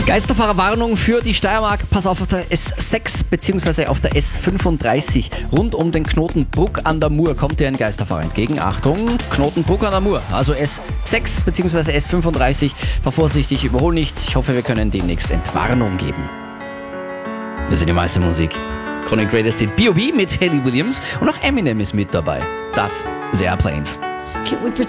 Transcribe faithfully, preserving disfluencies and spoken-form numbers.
Geisterfahrerwarnung für die Steiermark. Pass auf, auf der S sechs bzw. auf der S fünfunddreißig rund um den Knoten Bruck an der Mur kommt dir ein Geisterfahrer entgegen. Achtung, Knoten Bruck an der Mur. Also S sechs bzw. S fünfunddreißig. Fahr vorsichtig, überhol nicht. Ich hoffe, wir können demnächst Entwarnung geben. Wir sind die meiste Musik. Chronic Greatest Hit B O B mit Hayley Williams und auch Eminem ist mit dabei. Das ist Airplanes. Can we pretend